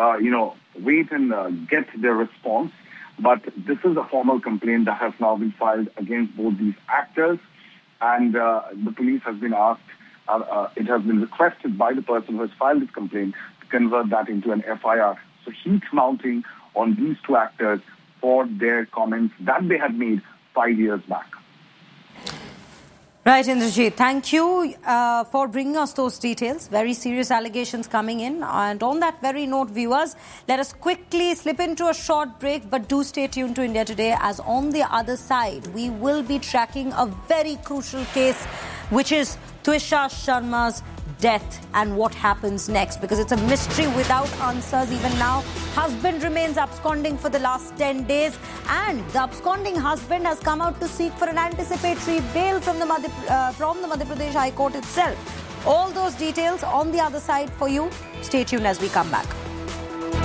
wait and get their response. But this is a formal complaint that has now been filed against both these actors, and the police has been asked, it has been requested by the person who has filed this complaint to convert that into an FIR. So heat mounting on these two actors for their comments that they had made 5 years back. Right, Indrajit. Thank you for bringing us those details. Very serious allegations coming in. And on that very note, viewers, let us quickly slip into a short break, but do stay tuned to India Today, as on the other side, we will be tracking a very crucial case, which is Twisha Sharma's death and what happens next, because it's a mystery without answers even now. Husband remains absconding for the last 10 days, and the absconding husband has come out to seek for an anticipatory bail from the Madhya Pradesh High Court itself. All those details on the other side for you. Stay tuned as we come back.